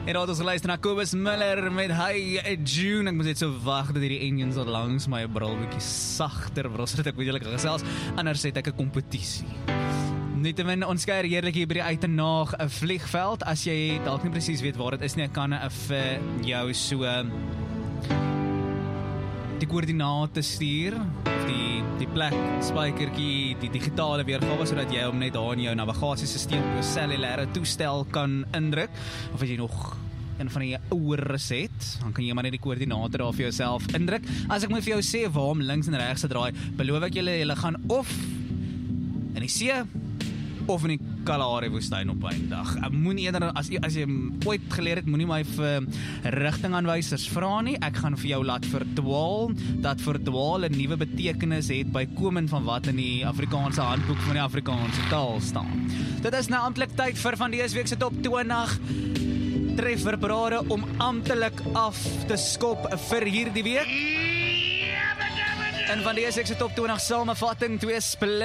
En daar het ons geluister na Kobus Miller met Hey June. Ek moet net so wag dat hierdie engine so langs my bril bietjie sagter word, sodat ek met julle kan gesels, anders het ek 'n kompetisie. Nietemin, ons kuier heerlik hier by die Uitenaag 'n vliegveld. As jy dalk nie presies weet waar dit is nie, ek kan vir jou so die koördinate stuur, of die plek, spykertjie, die digitale weergawe, sodat jy hom net daar in jou navigasiesisteem op jou cellulaire toestel kan indruk, of as jy nog een van die oueres het, dan kan jy maar net die koördinate daar vir jouself indruk. As ek moet vir jou sê waar om links en regs te draai, beloof ek julle gaan of in die see, of in die Kalahari woestyn op 'n dag. Ek moenie eerder, as jy ooit geleer het, moenie my vir rigtingaanwysers vra nie. Ek gaan vir jou laat verdwaal, dat verdwaal 'n nuwe betekenis het bykomend van wat in die Afrikaanse handboek van die Afrikaanse taal staan. Dit is nou amptelik tyd vir van dese week se top 20 trefferparade om amptelik af te skop vir hierdie week. En van dese week se top 20 samevatting, 2